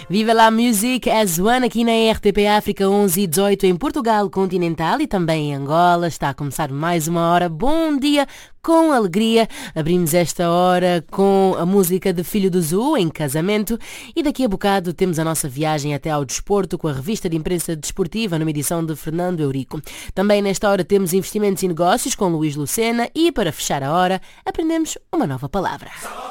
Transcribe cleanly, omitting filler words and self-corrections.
Viva la Music as One aqui na RTP África 11:18 em Portugal continental e também em Angola. Está a começar mais uma hora. Bom dia com alegria. Abrimos esta hora com a música de Filho do Zoo em Casamento e daqui a bocado temos a nossa viagem até ao desporto com a revista de imprensa desportiva numa edição de Fernando Eurico. Também nesta hora temos investimentos e negócios com Luís Lucena e para fechar a hora aprendemos uma nova palavra.